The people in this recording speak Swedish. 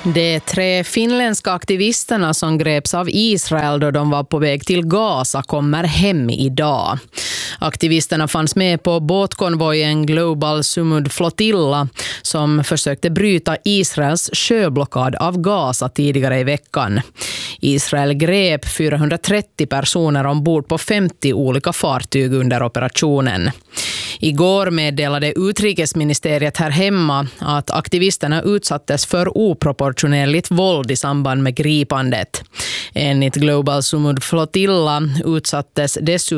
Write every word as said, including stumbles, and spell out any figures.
De tre finländska aktivisterna som greps av Israel då de var på väg till Gaza kommer hem idag. Aktivisterna fanns med på båtkonvojen Global Sumud Flotilla som försökte bryta Israels sjöblockad av Gaza tidigare i veckan. Israel grep fyrahundratrettio personer ombord på femtio olika fartyg under operationen. Igår meddelade utrikesministeriet här hemma att aktivisterna utsattes för oproportionerligt våld i samband med gripandet. Enligt Global Sumud Flotilla utsattes dessutom